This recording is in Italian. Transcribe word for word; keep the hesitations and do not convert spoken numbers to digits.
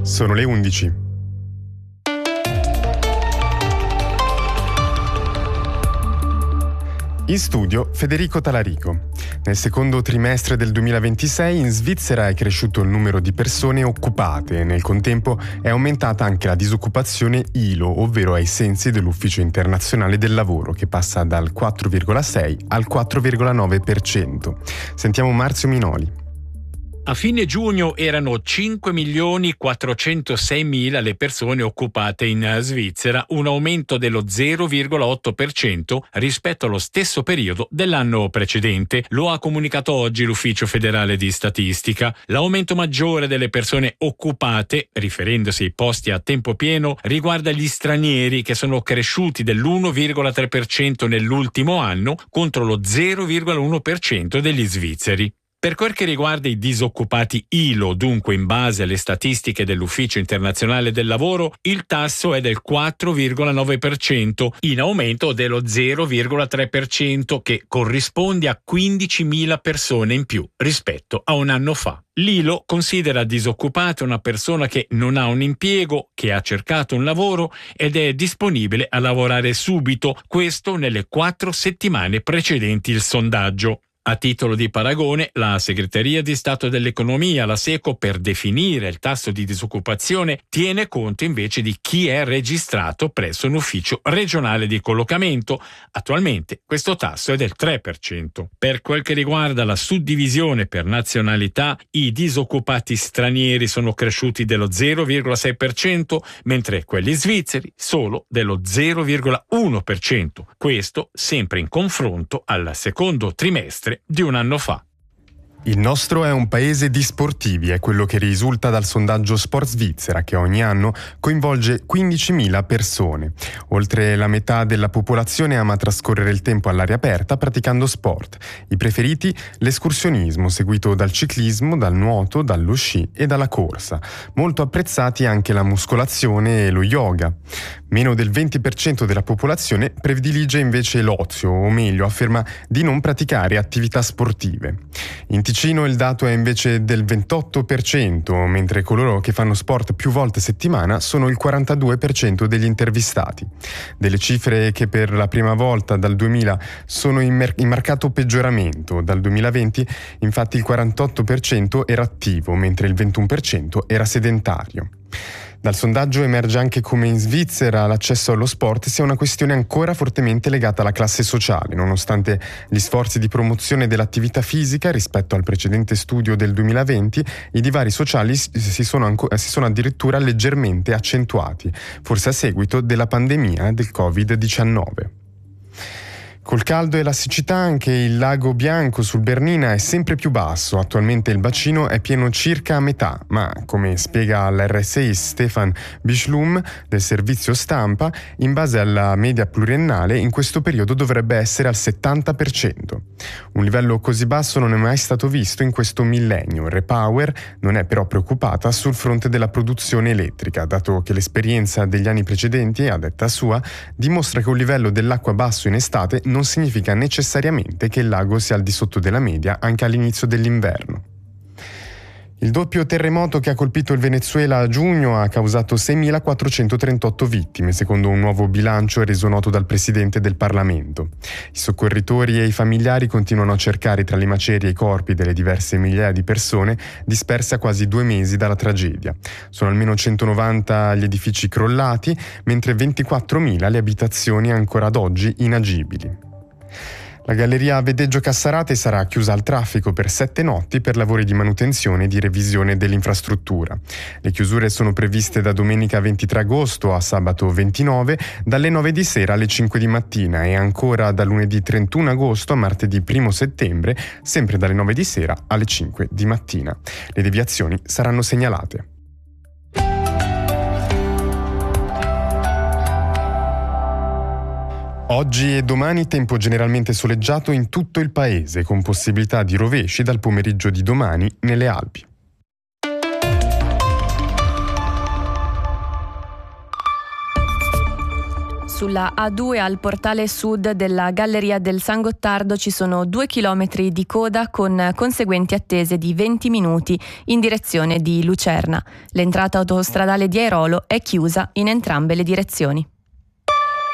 Sono le undici. In studio Federico Talarico. Nel secondo trimestre del duemilaventisei in Svizzera è cresciuto il numero di persone occupate e nel contempo è aumentata anche la disoccupazione I L O, ovvero ai sensi dell'Ufficio Internazionale del Lavoro, che passa dal quattro virgola sei al quattro virgola nove per cento. Sentiamo Marzio Minoli. A fine giugno erano cinque milioni quattrocentoseimila le persone occupate in Svizzera, un aumento dello zero virgola otto per cento rispetto allo stesso periodo dell'anno precedente. Lo ha comunicato oggi l'Ufficio Federale di Statistica. L'aumento maggiore delle persone occupate, riferendosi ai posti a tempo pieno, riguarda gli stranieri, che sono cresciuti dell'uno virgola tre per cento nell'ultimo anno contro lo zero virgola uno per cento degli svizzeri. Per quel che riguarda i disoccupati I L O, dunque in base alle statistiche dell'Ufficio Internazionale del Lavoro, il tasso è del quattro virgola nove per cento, in aumento dello zero virgola tre per cento, che corrisponde a quindicimila persone in più rispetto a un anno fa. L'I L O considera disoccupata una persona che non ha un impiego, che ha cercato un lavoro ed è disponibile a lavorare subito, questo nelle quattro settimane precedenti il sondaggio. A titolo di paragone, la Segreteria di Stato dell'Economia, la SECO, per definire il tasso di disoccupazione, tiene conto invece di chi è registrato presso un ufficio regionale di collocamento. Attualmente questo tasso è del tre per cento. Per quel che riguarda la suddivisione per nazionalità, i disoccupati stranieri sono cresciuti dello zero virgola sei per cento, mentre quelli svizzeri solo dello zero virgola uno per cento. Questo sempre in confronto al secondo trimestre di un anno fa. Il nostro è un paese di sportivi, è quello che risulta dal sondaggio Sport Svizzera, che ogni anno coinvolge quindicimila persone. Oltre la metà della popolazione ama trascorrere il tempo all'aria aperta praticando sport. I preferiti l'escursionismo, seguito dal ciclismo, dal nuoto, dallo sci e dalla corsa. Molto apprezzati anche la muscolazione e lo yoga. Meno del venti per cento della popolazione predilige invece l'ozio, o meglio afferma di non praticare attività sportive. In Ticino il dato è invece del ventotto per cento, mentre coloro che fanno sport più volte a settimana sono il quarantadue per cento degli intervistati. Delle cifre che per la prima volta dal duemila sono in, mer- in marcato peggioramento. Dal duemilaventi infatti il quarantotto per cento era attivo, mentre il ventuno per cento era sedentario. Dal sondaggio emerge anche come in Svizzera l'accesso allo sport sia una questione ancora fortemente legata alla classe sociale, nonostante gli sforzi di promozione dell'attività fisica rispetto al precedente studio del duemilaventi, i divari sociali si sono, anco, si sono addirittura leggermente accentuati, forse a seguito della pandemia del covid diciannove. Col caldo e la siccità anche il lago Bianco sul Bernina è sempre più basso. Attualmente il bacino è pieno circa a metà, ma come spiega all'R S I Stefan Bischlum del servizio stampa, in base alla media pluriennale in questo periodo dovrebbe essere al settanta per cento. Un livello così basso non è mai stato visto in questo millennio. Repower non è però preoccupata sul fronte della produzione elettrica, dato che l'esperienza degli anni precedenti, a detta sua, dimostra che un livello dell'acqua basso in estate non significa necessariamente che il lago sia al di sotto della media anche all'inizio dell'inverno. Il doppio terremoto che ha colpito il Venezuela a giugno ha causato seimilaquattrocentotrentotto vittime, secondo un nuovo bilancio reso noto dal presidente del Parlamento. I soccorritori e i familiari continuano a cercare tra le macerie i corpi delle diverse migliaia di persone disperse a quasi due mesi dalla tragedia. Sono almeno centonovanta gli edifici crollati, mentre ventiquattromila le abitazioni ancora ad oggi inagibili. La galleria Vedeggio Cassarate sarà chiusa al traffico per sette notti per lavori di manutenzione e di revisione dell'infrastruttura. Le chiusure sono previste da domenica ventitré agosto a sabato ventinove, dalle nove di sera alle cinque di mattina e ancora da lunedì trentuno agosto a martedì primo settembre, sempre dalle nove di sera alle cinque di mattina. Le deviazioni saranno segnalate. Oggi e domani tempo generalmente soleggiato in tutto il paese, con possibilità di rovesci dal pomeriggio di domani nelle Alpi. Sulla A due al portale sud della Galleria del San Gottardo ci sono due chilometri di coda con conseguenti attese di venti minuti in direzione di Lucerna. L'entrata autostradale di Airolo è chiusa in entrambe le direzioni.